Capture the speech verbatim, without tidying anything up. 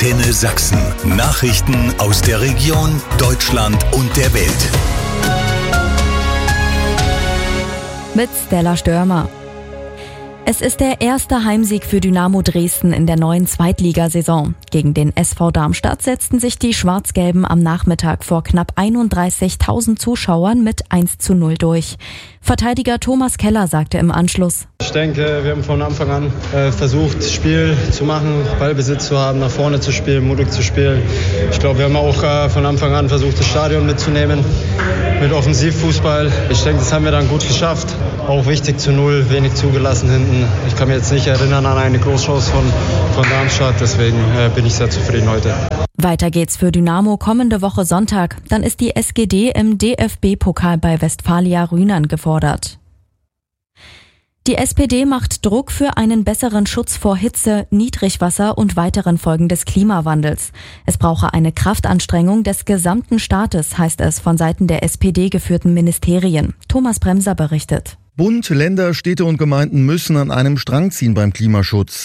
Antenne Sachsen. Nachrichten aus der Region, Deutschland und der Welt. Mit Stella Störmer. Es ist der erste Heimsieg für Dynamo Dresden in der neuen Zweitligasaison. Gegen den S V Darmstadt setzten sich die Schwarz-Gelben am Nachmittag vor knapp einunddreißigtausend Zuschauern mit eins zu null durch. Verteidiger Thomas Keller sagte im Anschluss: Ich denke, wir haben von Anfang an äh, versucht, Spiel zu machen, Ballbesitz zu haben, nach vorne zu spielen, mutig zu spielen. Ich glaube, wir haben auch äh, von Anfang an versucht, das Stadion mitzunehmen mit Offensivfußball. Ich denke, das haben wir dann gut geschafft. Auch wichtig zu null, wenig zugelassen hinten. Ich kann mich jetzt nicht erinnern an eine Großchance von, von Darmstadt, deswegen äh, bin ich sehr zufrieden heute. Weiter geht's für Dynamo kommende Woche Sonntag. Dann ist die S G D im D F B-Pokal bei Westfalia Rhynern gefordert. Die S P D macht Druck für einen besseren Schutz vor Hitze, Niedrigwasser und weiteren Folgen des Klimawandels. Es brauche eine Kraftanstrengung des gesamten Staates, heißt es von Seiten der S P D geführten Ministerien. Thomas Bremser berichtet. Bund, Länder, Städte und Gemeinden müssen an einem Strang ziehen beim Klimaschutz.